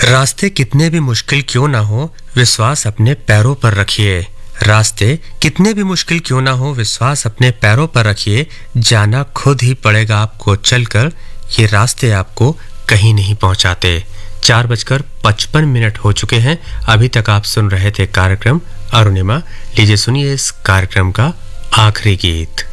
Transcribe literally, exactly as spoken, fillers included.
रास्ते कितने भी मुश्किल क्यों ना हो, विश्वास अपने पैरों पर रखिए। रास्ते कितने भी मुश्किल क्यों ना हो, विश्वास अपने पैरों पर रखिए। जाना खुद ही पड़ेगा आपको चलकर, ये रास्ते आपको कहीं नहीं पहुंचाते। चार बजकर पचपन मिनट हो चुके हैं। अभी तक आप सुन रहे थे कार्यक्रम अरुणिमा। लीजिए सुनिए इस कार्यक्रम का आखिरी गीत।